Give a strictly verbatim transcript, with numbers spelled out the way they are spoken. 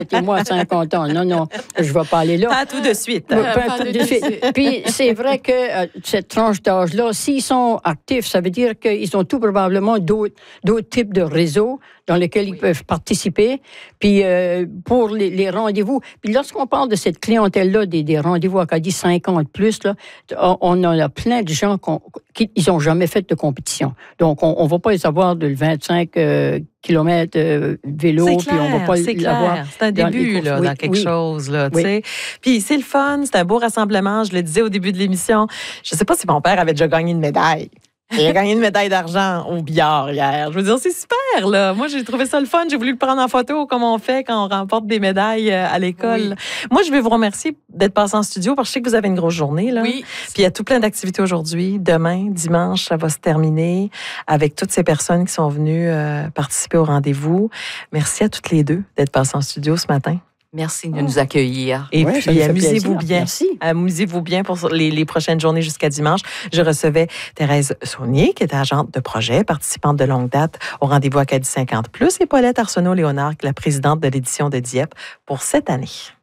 Mettez-moi à cinquante ans. Non, non, je ne vais pas aller là. Pas tout de suite. Pas, pas tout de suite. Puis c'est vrai que euh, cette tranche d'âge-là, s'ils sont actifs, ça veut dire qu'ils ont tout probablement d'autres, d'autres types de réseaux dans lesquels oui. ils peuvent participer. Puis euh, pour les, les rendez-vous, puis lorsqu'on parle de cette clientèle-là, des, des rendez-vous Acadie cinquante plus, là, on a plein de gens qui n'ont jamais fait de compétition. Donc, on ne va pas les avoir de vingt-cinq euh, kilomètres euh, vélo, puis on va pas c'est l'avoir. Clair. C'est un début là, oui, dans quelque oui. chose. Là, oui. Puis c'est le fun, c'est un beau rassemblement. Je le disais au début de l'émission. Je ne sais pas si mon père avait déjà gagné une médaille. Il a gagné une médaille d'argent au billard hier. Je veux dire, c'est super, là. Moi, j'ai trouvé ça le fun. J'ai voulu le prendre en photo, comme on fait quand on remporte des médailles à l'école. Oui. Moi, je vais vous remercier d'être passé en studio parce que je sais que vous avez une grosse journée, là. Oui. Puis il y a tout plein d'activités aujourd'hui. Demain, dimanche, ça va se terminer avec toutes ces personnes qui sont venues euh, participer au rendez-vous. Merci à toutes les deux d'être passées en studio ce matin. Merci de nous accueillir. Et ouais, puis, amusez-vous bien. Merci. Amusez-vous bien pour les, les prochaines journées jusqu'à dimanche. Je recevais Thérèse Saunier, qui est agente de projet, participante de longue date au rendez-vous Acadie cinquante plus, et Paulette Arsenault-Léonard, qui est la présidente de l'édition de Dieppe pour cette année.